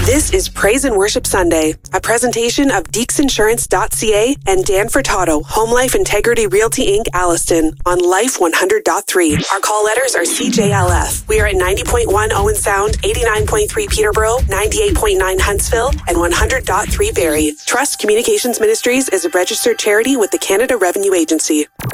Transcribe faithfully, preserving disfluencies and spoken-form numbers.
This is Praise and Worship Sunday, a presentation of Deeks Insurance dot C A and Dan Furtado, Home Life Integrity Realty Incorporated, Alliston, on Life one hundred point three. Our call letters are C J L F. We are at ninety point one Owen Sound, eighty-nine point three Peterborough, ninety-eight point nine Huntsville, and one hundred point three Barrie. Trust Communications Ministries is a registered charity with the Canada Revenue Agency.